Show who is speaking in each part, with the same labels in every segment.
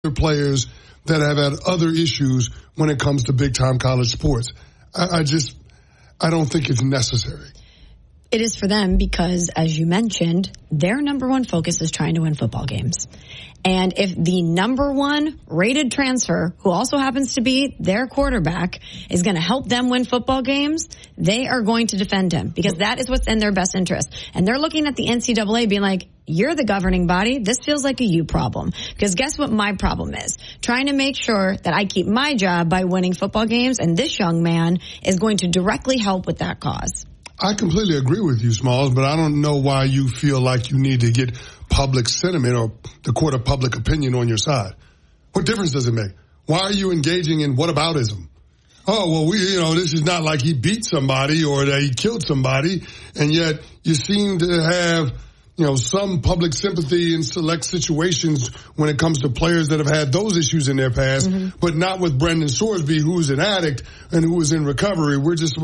Speaker 1: players that have had other issues when it comes to big-time college sports. I don't think it's necessary.
Speaker 2: It is for them because, as you mentioned, their number one focus is trying to win football games. And if the number one rated transfer, who also happens to be their quarterback, is going to help them win football games, they are going to defend him because that is what's in their best interest. And they're looking at the NCAA being like, you're the governing body. This feels like a you problem. Because guess what my problem is? Trying to make sure that I keep my job by winning football games, and this young man is going to directly help with that cause.
Speaker 1: I completely agree with you, Smalls, but I don't know why you feel like you need to get public sentiment or the court of public opinion on your side. What difference does it make? Why are you engaging in whataboutism? Oh, well, this is not like he beat somebody or that he killed somebody, and yet you seem to have, some public sympathy in select situations when it comes to players that have had those issues in their past, but not with Brendan Sorsby, who's an addict and who is in recovery.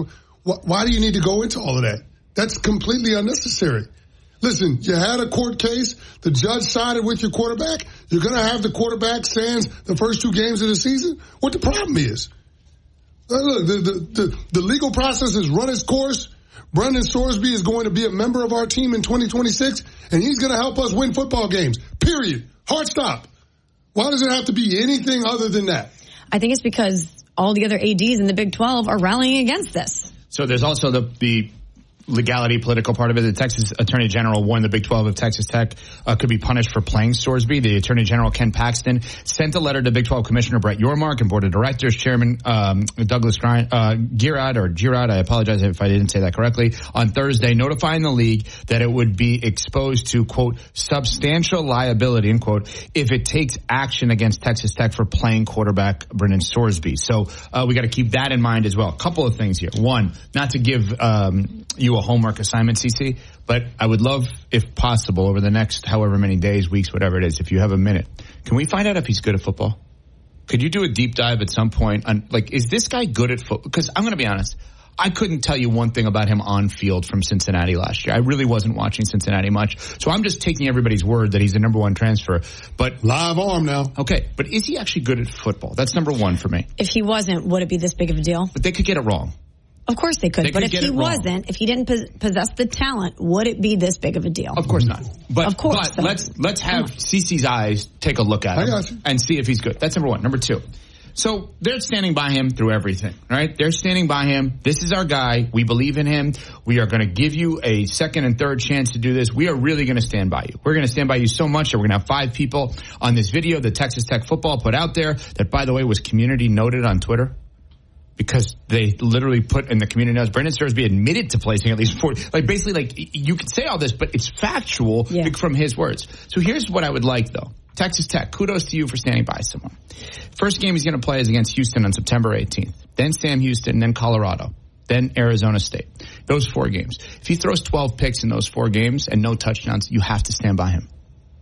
Speaker 1: Why do you need to go into all of that? That's completely unnecessary. Listen, you had a court case. The judge sided with your quarterback. You're going to have the quarterback sans the first 2 games of the season. What the problem is? Look, the legal process has run its course. Brendan Sorsby is going to be a member of our team in 2026, and he's going to help us win football games. Period. Hard stop. Why does it have to be anything other than that?
Speaker 2: I think it's because all the other ADs in the Big 12 are rallying against this.
Speaker 3: So there's also the legality, political part of it. The Texas Attorney General warned the Big 12 if Texas Tech could be punished for playing Sorsby. The Attorney General, Ken Paxton, sent a letter to Big 12 Commissioner Brett Yormark and Board of Directors Chairman Douglas Girard, I apologize if I didn't say that correctly, on Thursday, notifying the league that it would be exposed to, quote, substantial liability, end quote, if it takes action against Texas Tech for playing quarterback Brendan Sorsby. So we got to keep that in mind as well. A couple of things here. One, not to give you a homework assignment, CC, but I would love, if possible, over the next however many days, weeks, whatever it is, if you have a minute, can we find out if he's good at football? Could you do a deep dive at some point on, is this guy good at football? Because I'm going to be honest, I couldn't tell you one thing about him on field from Cincinnati last year. I really wasn't watching Cincinnati much, so I'm just taking everybody's word that he's the number one transfer. But
Speaker 1: live arm now.
Speaker 3: Okay, but is he actually good at football? That's number one for me.
Speaker 2: If he wasn't, would it be this big of a deal?
Speaker 3: But they could get it wrong.
Speaker 2: Of course they could. But if he wasn't, if he didn't possess the talent, would it be this big of a deal?
Speaker 3: Of course not. But
Speaker 2: so.
Speaker 3: let's have CC's eyes take a look at him and see if he's good. That's number one. Number two. So they're standing by him through everything, right? They're standing by him. This is our guy. We believe in him. We are going to give you a second and third chance to do this. We are really going to stand by you. We're going to stand by you so much that we're going to have 5 people on this video that Texas Tech football put out there that, by the way, was community noted on Twitter. Because they literally put in the community notes, Brendan Sorsby admitted to placing at least 40. Basically, you can say all this, but it's factual from his words. So here's what I would like, though. Texas Tech, kudos to you for standing by someone. First game he's going to play is against Houston on September 18th. Then Sam Houston, then Colorado, then Arizona State. Those 4 games. If he throws 12 picks in those 4 games and no touchdowns, you have to stand by him.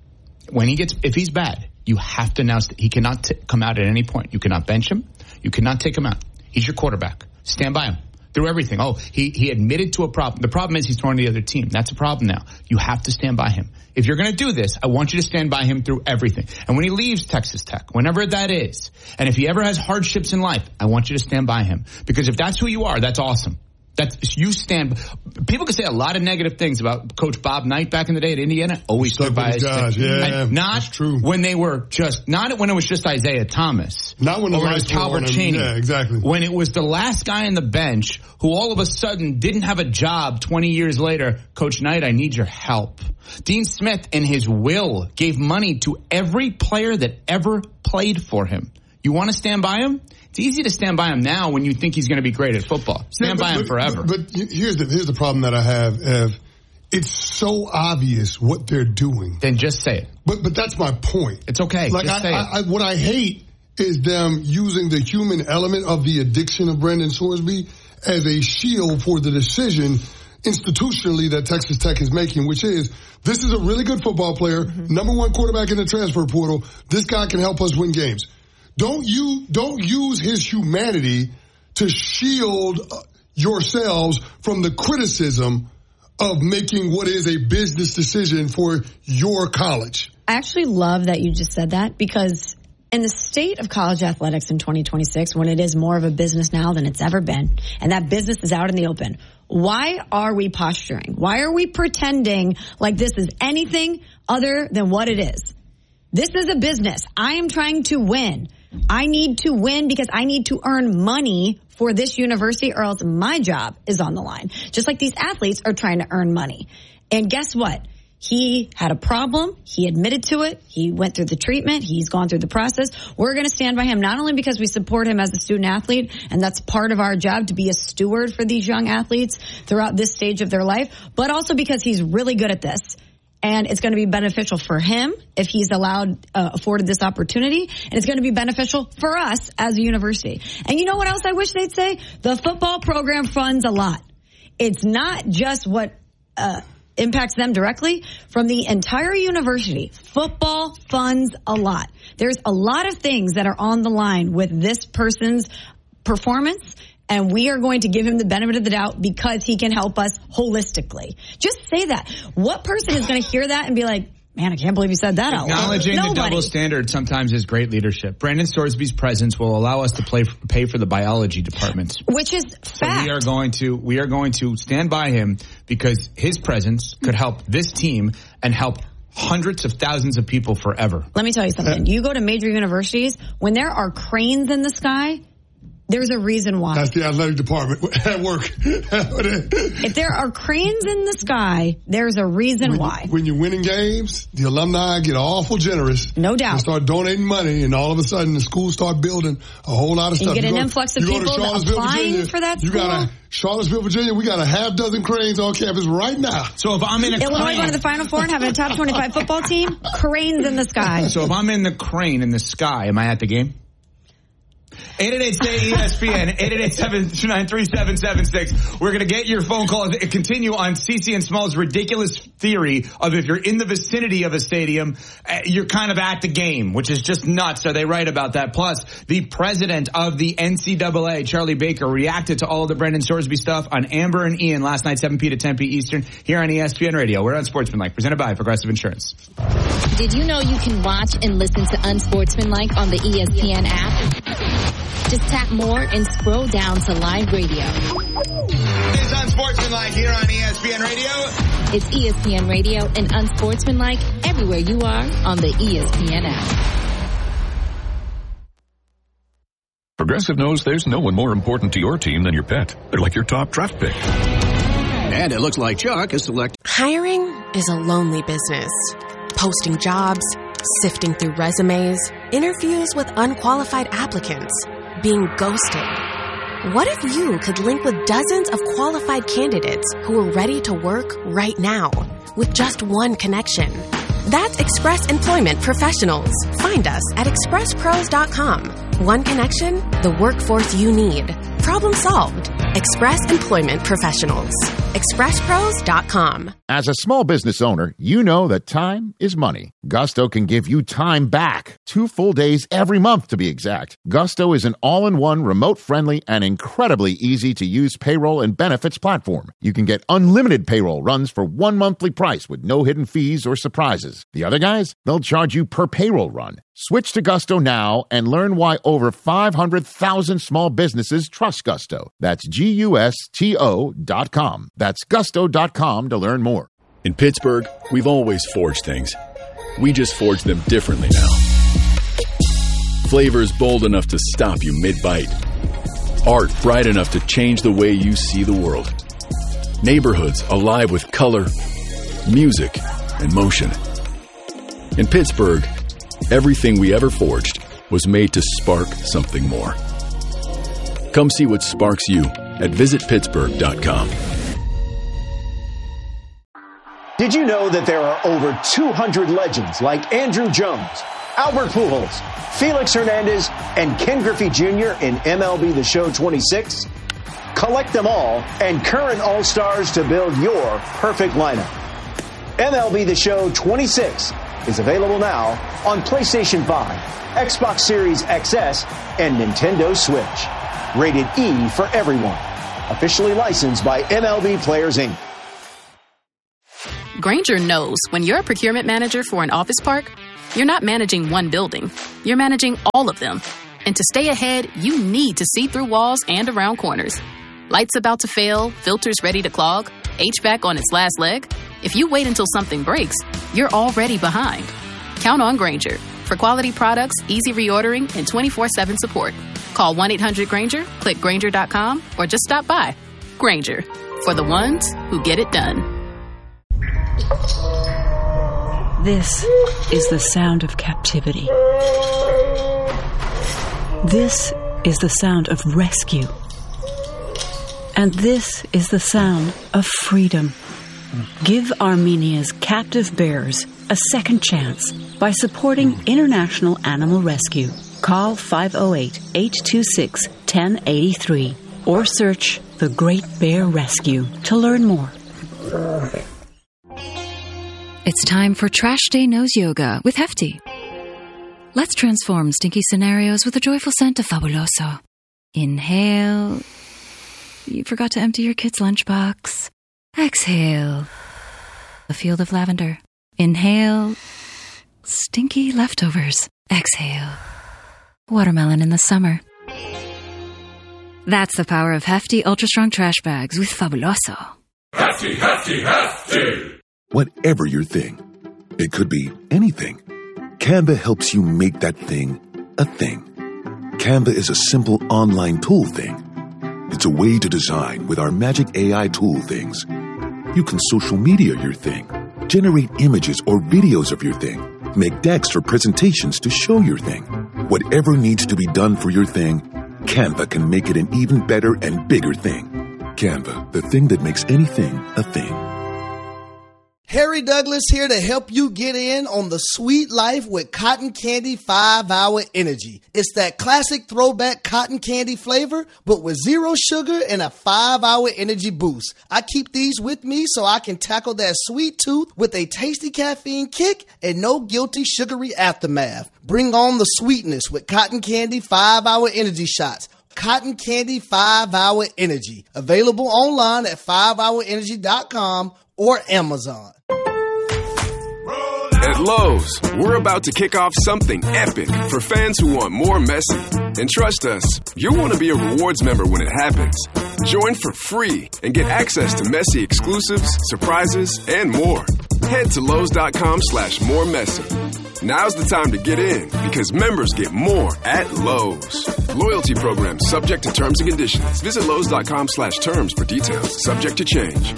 Speaker 3: If he's bad, you have to now, he cannot come out at any point. You cannot bench him. You cannot take him out. He's your quarterback. Stand by him through everything. Oh, he admitted to a problem. The problem is he's throwing to the other team. That's a problem now. You have to stand by him. If you're going to do this, I want you to stand by him through everything. And when he leaves Texas Tech, whenever that is, and if he ever has hardships in life, I want you to stand by him. Because if that's who you are, that's awesome. You stand. People can say a lot of negative things about Coach Bob Knight back in the day at Indiana. Always stood by his guys.
Speaker 1: Yeah,
Speaker 3: not true. When they were not when it was just Isaiah Thomas.
Speaker 1: Not when it was
Speaker 3: Calvert Cheney.
Speaker 1: Yeah, exactly.
Speaker 3: When it was the last guy on the bench who all of a sudden didn't have a job 20 years later. Coach Knight, I need your help. Dean Smith, in his will, gave money to every player that ever played for him. You want to stand by him? It's easy to stand by him now when you think he's going to be great at football. Stand by him forever.
Speaker 1: But here's the problem that I have, Ev. It's so obvious what they're doing.
Speaker 3: Then just say it.
Speaker 1: But that's my point.
Speaker 3: It's okay. Just say it.
Speaker 1: What I hate is them using the human element of the addiction of Brendan Sorsby as a shield for the decision institutionally that Texas Tech is making, which is, this is a really good football player, number 1 quarterback in the transfer portal. This guy can help us win games. Don't use his humanity to shield yourselves from the criticism of making what is a business decision for your college.
Speaker 2: I actually love that you just said that, because In the state of college athletics in 2026, when it is more of a business now than it's ever been, and that business is out in the open, why are we posturing? Why are we pretending like this is anything other than what it is? This is a business. I am trying to win. I need to win because I need to earn money for this university or else my job is on the line. Just like these athletes are trying to earn money. And guess what? He had a problem. He admitted to it. He went through the treatment. He's gone through the process. We're going to stand by him, not only because we support him as a student athlete, and that's part of our job to be a steward for these young athletes throughout this stage of their life, but also because he's really good at this. And it's going to be beneficial for him if he's afforded this opportunity. And it's going to be beneficial for us as a university. And you know what else I wish they'd say? The football program funds a lot. It's not just what impacts them directly. From the entire university, football funds a lot. There's a lot of things that are on the line with this person's performance, and we are going to give him the benefit of the doubt because he can help us holistically. Just say that. What person is going to hear that and be like, man, I can't believe you said that out loud?
Speaker 3: Acknowledging the double standard sometimes is great leadership. Brandon Sorsby's presence will allow us to pay for the biology department.
Speaker 2: Which is fact.
Speaker 3: So we are going to stand by him because his presence could help this team and help hundreds of thousands of people forever.
Speaker 2: Let me tell you something. You go to major universities, when there are cranes in the sky, there's a reason why.
Speaker 1: That's the athletic department at work.
Speaker 2: If there are cranes in the sky, there's a reason why.
Speaker 1: When you're winning games, the alumni get awful generous.
Speaker 2: No doubt.
Speaker 1: They start donating money, and all of a sudden the schools start building a whole lot of stuff.
Speaker 2: You get an influx of people applying
Speaker 1: Virginia,
Speaker 2: for that school.
Speaker 1: You got Charlottesville, Virginia, we got a half dozen cranes on campus right now.
Speaker 3: So if I'm in a
Speaker 2: Illinois
Speaker 3: crane,
Speaker 2: going to the Final Four and having a top 25 football team, cranes in the sky.
Speaker 3: So if I'm in the crane in the sky, am I at the game? 888-SAY-ESPN, 888-729-3776. We're going to get your phone calls and continue on CC and Small's ridiculous theory of if you're in the vicinity of a stadium, you're kind of at the game, which is just nuts. Are they right about that? Plus, the president of the NCAA, Charlie Baker, reacted to all of the Brandon Sorsby stuff on Amber and Ian last night, 7 p to 10 p Eastern, here on ESPN Radio. We're on Sportsmanlike, presented by Progressive Insurance.
Speaker 4: Did you know you can watch and listen to Unsportsmanlike on the ESPN app? Just tap more and scroll down to live radio.
Speaker 3: It's Unsportsmanlike here on ESPN Radio.
Speaker 4: It's ESPN Radio and Unsportsmanlike everywhere you are on the ESPN app.
Speaker 5: Progressive knows there's no one more important to your team than your pet. They're like your top draft pick.
Speaker 6: And it looks like Chuck is selected.
Speaker 7: Hiring is a lonely business. Posting jobs, sifting through resumes, interviews with unqualified applicants, being ghosted. What if you could link with dozens of qualified candidates who are ready to work right now with just one connection? That's Express Employment Professionals. Find us at expresspros.com. One connection, the workforce you need. Problem solved. Express Employment Professionals. expresspros.com.
Speaker 8: As a small business owner, you know that time is money. Gusto can give you time back. 2 full days every month, to be exact. Gusto is an all-in-one, remote-friendly, and incredibly easy-to-use payroll and benefits platform. You can get unlimited payroll runs for 1 monthly price with no hidden fees or surprises. The other guys, they'll charge you per payroll run. Switch to Gusto now and learn why over 500,000 small businesses trust Gusto. That's GUSTO.com. That's gusto.com to learn more.
Speaker 9: In Pittsburgh, we've always forged things. We just forge them differently now. Flavors bold enough to stop you mid-bite. Art bright enough to change the way you see the world. Neighborhoods alive with color, music, and motion. In Pittsburgh, everything we ever forged was made to spark something more. Come see what sparks you at visitpittsburgh.com.
Speaker 10: Did you know that there are over 200 legends like Andrew Jones, Albert Pujols, Felix Hernandez, and Ken Griffey Jr. in MLB The Show 26? Collect them all and current All-Stars to build your perfect lineup. MLB The Show 26 is available now on PlayStation 5, Xbox Series XS, and Nintendo Switch. Rated E for everyone. Officially licensed by MLB Players, Inc.
Speaker 11: Grainger knows when you're a procurement manager for an office park, You're not managing one building. You're managing all of them. And to stay ahead, you need to see through walls and around corners. Lights about to fail, filters ready to clog, HVAC on its last leg. If you wait until something breaks, you're already behind. Count on Grainger. For quality products, easy reordering, and 24/7 support. Call 1-800-GRAINGER, click Grainger.com, or just stop by. Grainger, for the ones who get it done.
Speaker 12: This is the sound of captivity. This is the sound of rescue. And this is the sound of freedom. Give Armenia's captive bears a second chance by supporting International Animal Rescue. Call 508-826-1083 or search The Great Bear Rescue to learn more.
Speaker 13: It's time for Trash Day Nose Yoga with Hefty. Let's transform stinky scenarios with the joyful scent of Fabuloso. Inhale. You forgot to empty your kid's lunchbox. Exhale. A field of lavender. Inhale. Stinky leftovers. Exhale. Watermelon in the summer. That's the power of Hefty Ultra Strong Trash Bags with Fabuloso.
Speaker 14: Hefty, Hefty, Hefty!
Speaker 15: Whatever your thing, it could be anything. Canva helps you make that thing a thing. Canva is a simple online tool thing. It's a way to design with our magic AI tool things. You can social media your thing, generate images or videos of your thing, make decks or presentations to show your thing. Whatever needs to be done for your thing, Canva can make it an even better and bigger thing. Canva, the thing that makes anything a thing.
Speaker 16: Harry Douglas here to help you get in on the sweet life with Cotton Candy 5-Hour Energy. It's that classic throwback cotton candy flavor, but with 0 sugar and a 5-hour energy boost. I keep these with me so I can tackle that sweet tooth with a tasty caffeine kick and no guilty sugary aftermath. Bring on the sweetness with Cotton Candy 5-Hour Energy Shots. Cotton Candy 5-Hour Energy. Available online at 5hourenergy.com or Amazon.
Speaker 17: At Lowe's, we're about to kick off something epic for fans who want more Messi. And trust us, you'll want to be a rewards member when it happens. Join for free and get access to Messi exclusives, surprises, and more. Head to Lowe's.com/moremessy. Now's the time to get in because members get more at Lowe's. Loyalty program subject to terms and conditions. Visit Lowe's.com/terms for details. Subject to change.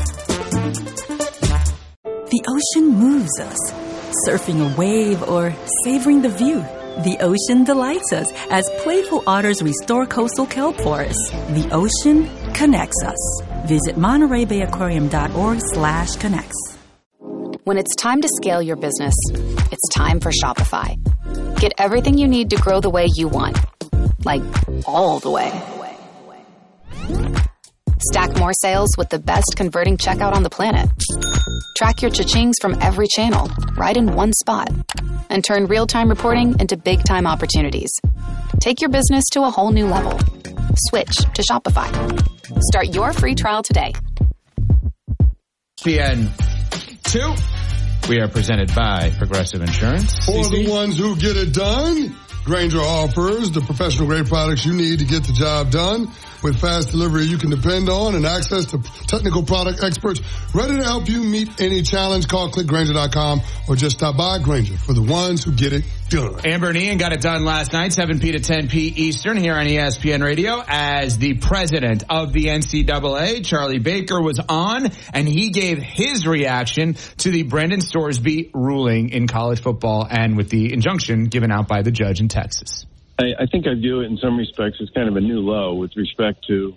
Speaker 18: The ocean moves us, surfing a wave or savoring the view. The ocean delights us as playful otters restore coastal kelp forests. The ocean connects us. Visit MontereyBayAquarium.org/connects.
Speaker 19: When it's time to scale your business, it's time for Shopify. Get everything you need to grow the way you want. Like, all the way. Stack more sales with the best converting checkout on the planet. Track your cha-chings from every channel, right in one spot. And turn real-time reporting into big-time opportunities. Take your business to a whole new level. Switch to Shopify. Start your free trial today.
Speaker 3: PN2. We are presented by Progressive Insurance.
Speaker 1: For the ones who get it done, Grainger offers the professional grade products you need to get the job done. With fast delivery you can depend on and access to technical product experts ready to help you meet any challenge. Call clickgrainger.com or just stop by. Grainger, for the ones who get it done.
Speaker 3: Amber and Ian got it done last night, 7p to 10p Eastern here on ESPN Radio, as the president of the NCAA, Charlie Baker, was on, and he gave his reaction to the Brandon Sorsby ruling in college football and with the injunction given out by the judge in Texas.
Speaker 20: I think I view it in some respects as kind of a new low with respect to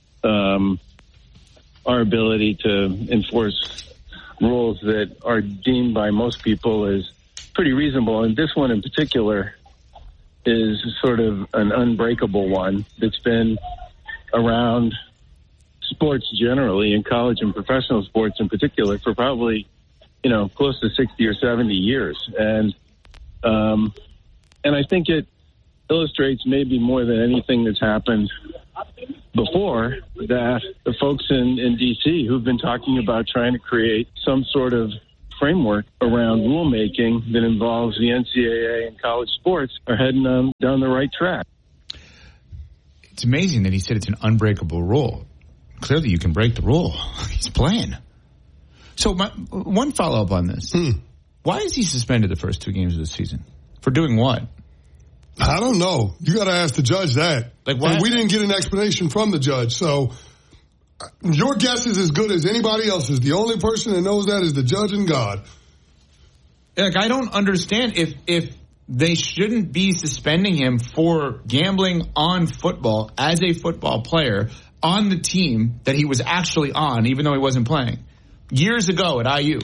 Speaker 20: our ability to enforce rules that are deemed by most people as pretty reasonable. And this one in particular is sort of an unbreakable one that's been around sports generally, in college and professional sports in particular, for probably, close to 60 or 70 years. And I think it illustrates maybe more than anything that's happened before that the folks in D.C. who've been talking about trying to create some sort of framework around rulemaking that involves the NCAA and college sports are heading down the right track.
Speaker 3: It's amazing that he said it's an unbreakable rule. Clearly, you can break the rule. He's playing. So, one follow-up on this. Why is he suspended the first 2 games of the season? For doing what?
Speaker 1: I don't know. You got to ask the judge that.
Speaker 3: Like, why?
Speaker 1: And we didn't get an explanation from the judge. So, your guess is as good as anybody else's. The only person that knows that is the judge and God.
Speaker 3: Like, I don't understand if they shouldn't be suspending him for gambling on football as a football player on the team that he was actually on, even though he wasn't playing. Years ago at IU.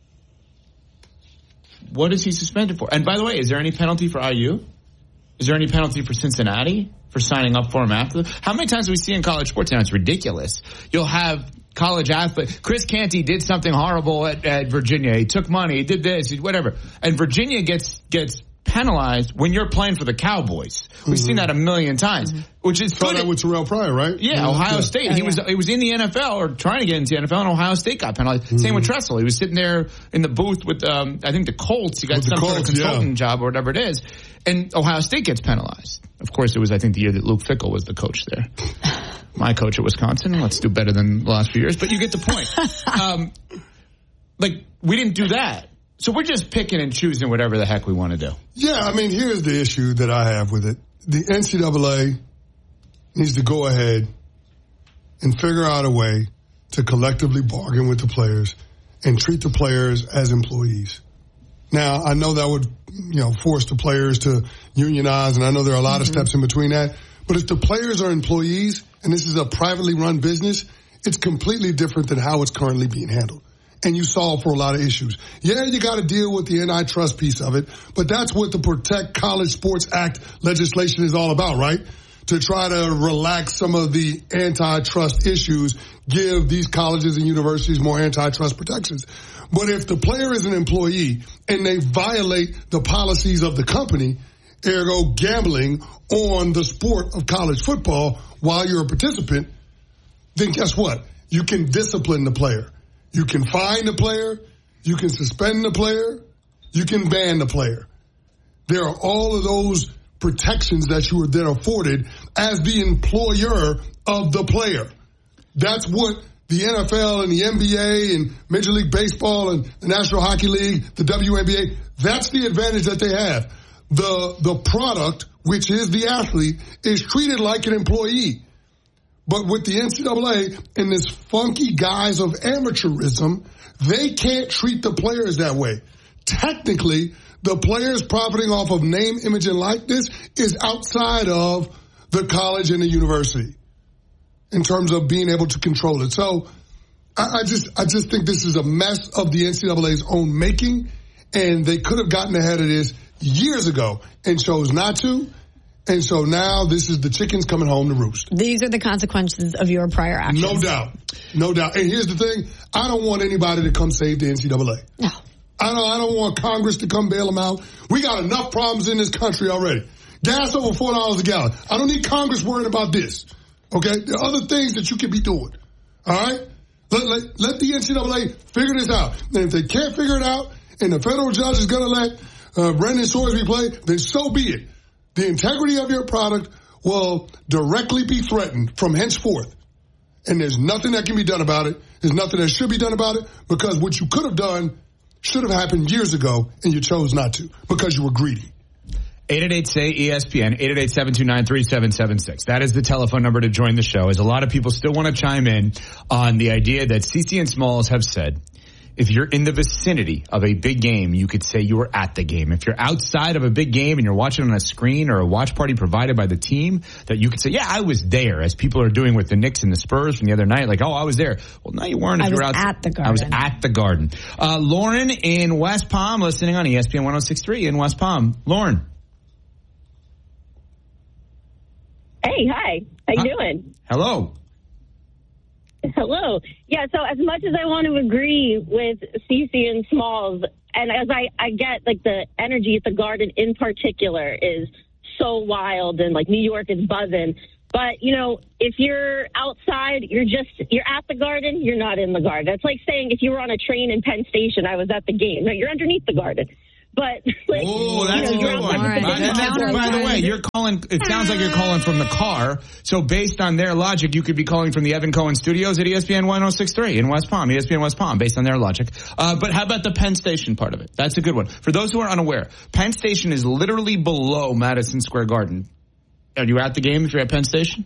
Speaker 3: What is he suspended for? And by the way, is there any penalty for IU? Is there any penalty for Cincinnati for signing up for him after? How many times do we see in college sports now? It's ridiculous. You'll have college athletes. Chris Canty did something horrible at Virginia. He took money. He did this. Whatever. And Virginia gets penalized when you're playing for the Cowboys. We've seen that a million times, which is
Speaker 1: good. That with Terrell Pryor, right?
Speaker 3: Yeah, Ohio State. He was in the NFL or trying to get into the NFL, and Ohio State got penalized. Same with Tressel. He was sitting there in the booth with I think the Colts. He got some sort of consultant job or whatever it is, and Ohio State gets penalized. Of course, it was I think the year that Luke Fickell was the coach there. My coach at Wisconsin. Let's do better than the last few years, but you get the point. Like we didn't do that. So we're just picking and choosing whatever the heck we want to do.
Speaker 1: Yeah, I mean, here's the issue that I have with it. The NCAA needs to go ahead and figure out a way to collectively bargain with the players and treat the players as employees. Now, I know that would, force the players to unionize, and I know there are a lot of steps in between that. But if the players are employees and this is a privately run business, it's completely different than how it's currently being handled. And you solve for a lot of issues. Yeah, you got to deal with the antitrust piece of it, but that's what the Protect College Sports Act legislation is all about, right? To try to relax some of the antitrust issues, give these colleges and universities more antitrust protections. But if the player is an employee and they violate the policies of the company, ergo gambling on the sport of college football while you're a participant, then guess what? You can discipline the player. You can fine the player, you can suspend the player, you can ban the player. There are all of those protections that you are then afforded as the employer of the player. That's what the NFL and the NBA and Major League Baseball and the National Hockey League, the WNBA, that's the advantage that they have. The product, which is the athlete, is treated like an employee. But with the NCAA and this funky guise of amateurism, they can't treat the players that way. Technically, the players profiting off of name, image, and likeness is outside of the college and the university in terms of being able to control it. So I just think this is a mess of the NCAA's own making, and they could have gotten ahead of this years ago and chose not to. And so now this is the chickens coming home to roost.
Speaker 2: These are the consequences of your prior actions.
Speaker 1: No doubt. No doubt. And here's the thing. I don't want anybody to come save the NCAA.
Speaker 2: No.
Speaker 1: I don't want Congress to come bail them out. We got enough problems in this country already. Gas over $4 a gallon. I don't need Congress worrying about this. Okay? There are other things that you could be doing. All right? Let the NCAA figure this out. And if they can't figure it out and the federal judge is going to let Brendan Sorsby play, then so be it. The integrity of your product will directly be threatened from henceforth. And there's nothing that can be done about it. There's nothing that should be done about it because what you could have done should have happened years ago and you chose not to because you were greedy.
Speaker 3: 888-SAY-ESPN, 888-729-3776. That is the telephone number to join the show, as a lot of people still want to chime in on the idea that CC and Smalls have said, if you're in the vicinity of a big game, you could say you were at the game. If you're outside of a big game and you're watching on a screen or a watch party provided by the team, that you could say, yeah, I was there, as people are doing with the Knicks and the Spurs from the other night. Like, oh, I was there. Well, no, you weren't.
Speaker 2: I was at the Garden.
Speaker 3: I was at the Garden. Lauren in West Palm, listening on ESPN 106.3 in West Palm. Lauren.
Speaker 21: Hey, hi. How you doing?
Speaker 3: Hello.
Speaker 21: Hello. Yeah, so as much as I want to agree with CC and Smalls, and as I get, like, the energy at the Garden in particular is so wild and, like, New York is buzzing, But, if you're outside, you're at the Garden, you're not in the Garden. It's like saying if you were on a train in Penn Station, I was at the game. No, you're underneath the Garden. But,
Speaker 3: that's a good one. By the way, you're calling, it sounds like you're calling from the car. So based on their logic, you could be calling from the Evan Cohen studios at ESPN 106.3 in West Palm, ESPN West Palm, based on their logic. But how about the Penn Station part of it? That's a good one. For those who are unaware, Penn Station is literally below Madison Square Garden. Are you at the game if you're at Penn Station?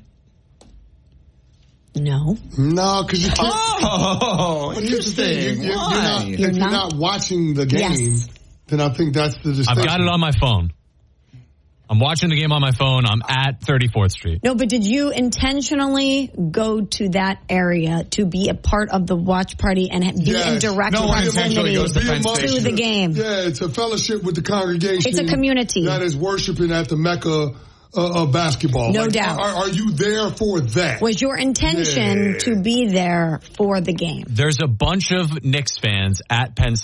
Speaker 2: No.
Speaker 1: No, because you can't.
Speaker 3: Oh, interesting.
Speaker 1: If you're not watching the game, then I think that's the distinction.
Speaker 4: I've got it on my phone. I'm watching the game on my phone. I'm at 34th Street.
Speaker 2: No, but did you intentionally go to that area to be a part of the watch party and be in direct proximity to the game?
Speaker 1: Yeah, it's a fellowship with the congregation.
Speaker 2: It's a community
Speaker 1: that is worshiping at the Mecca of basketball.
Speaker 2: No doubt.
Speaker 1: Are you there for that?
Speaker 2: Was your intention to be there for the game?
Speaker 4: There's a bunch of Knicks fans at Penn State